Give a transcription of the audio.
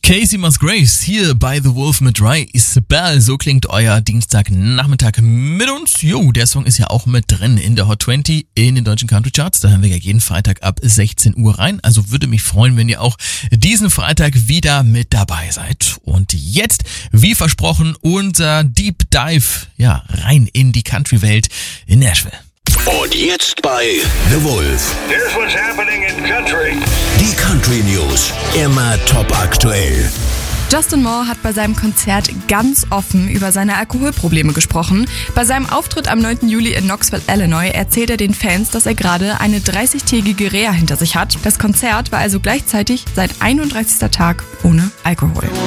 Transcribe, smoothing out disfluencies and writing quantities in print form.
Casey Musgraves hier bei The Wolf mit Ray Isabel. So klingt euer Dienstagnachmittag mit uns. Jo, der Song ist ja auch mit drin in der Hot 20 in den deutschen Country Charts. Da hören wir ja jeden Freitag ab 16 Uhr rein. Also würde mich freuen, wenn ihr auch diesen Freitag wieder mit dabei seid. Und jetzt, wie versprochen, unser Deep Dive, ja, rein in die Country-Welt in Nashville. Und jetzt bei The Wolf. Here's what's happening in country. Die Country News. Immer top aktuell. Justin Moore hat bei seinem Konzert ganz offen über seine Alkoholprobleme gesprochen. Bei seinem Auftritt am 9. Juli in Knoxville, Illinois, erzählt er den Fans, dass er gerade eine 30-tägige Reha hinter sich hat. Das Konzert war also gleichzeitig sein 31. Tag ohne Alkohol.